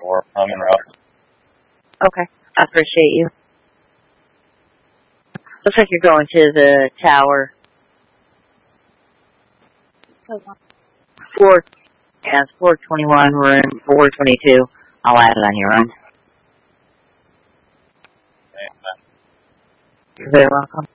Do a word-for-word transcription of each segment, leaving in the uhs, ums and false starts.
or I'm en route. Okay. I appreciate you. Looks like you're going to the tower. Four, yeah, it's four twenty-one. We're in four twenty-two. I'll add it on your run. You're very welcome.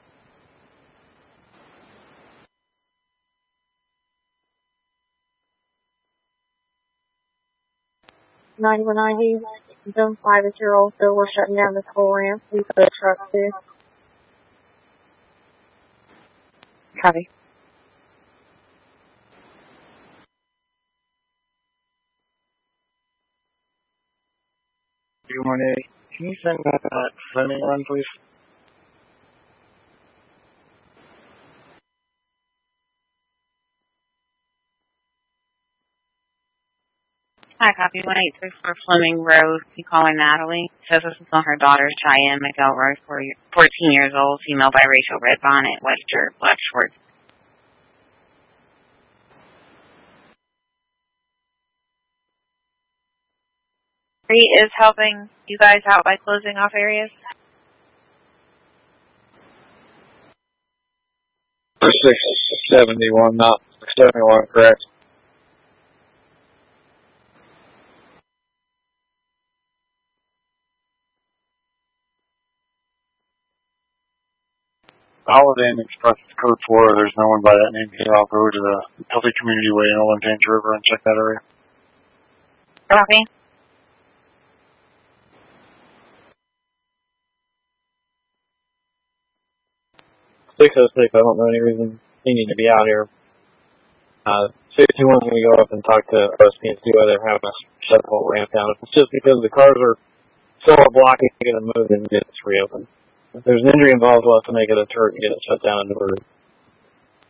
ninety-one ninety, zone five is your old, so we're shutting down this whole ramp. We put a truck too. Copy. two one eight, can you send that uh, Fleming run, please? Hi, copy one eight six four Fleming Road. You calling Natalie? Says this is on her daughter, Cheyenne McElroy, fourteen years old, female biracial, red bonnet, white shirt, black shorts. Is helping you guys out by closing off areas? six seventy-one, not seventy-one, correct? Holiday Inn Express code four. There's no one by that name here. I'll go to the Healthy Community Way in Olentangy River and check that area. Copy. six oh six, I don't know any reason he need to be out here. Uh, six two one's going to go up and talk to O S P and see why they're having us shut the whole ramp down. If it's just because the cars are so blocking to get it moved and get it reopened. If there's an injury involved, we'll have to make it a turret and get it shut down and diverted.